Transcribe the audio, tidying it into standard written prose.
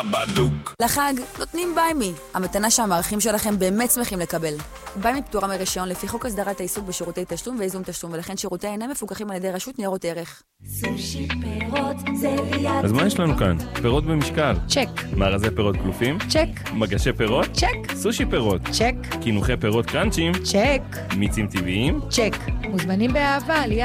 לחג נותנים ביימי, המתנה שהמערכים שלכם באמת שמחים לקבל. ביימי פטורה מרישיון לפי חוק הסדרת העיסוק בשירותי תשלום וייזום תשלום, ולכן שירותי אינם מפוקחים על ידי רשות ניירות ערך. סושי פירות זה ליד. אז מה יש לנו כאן? פירות במשקל. צ'ק. מארזי פירות קלופים? צ'ק. מגשי פירות? צ'ק. סושי פירות? צ'ק. קינוחי פירות קראנצ'ים? צ'ק. מיצים טבעיים? צ'ק. מוזמנים באהבה ליד.